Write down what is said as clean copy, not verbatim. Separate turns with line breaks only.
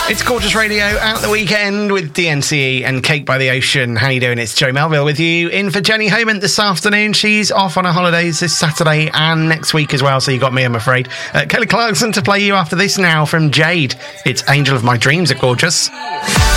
It's Gorgeous Radio out the weekend with DNCE and Cake by the Ocean. How you doing? It's Joe Melville with you. In for Jenny Homant this afternoon. She's off on her holidays this Saturday and next week as well, so you got me, I'm afraid. Kelly Clarkson to play you after this now from Jade. It's Angel of My Dreams at Gorgeous.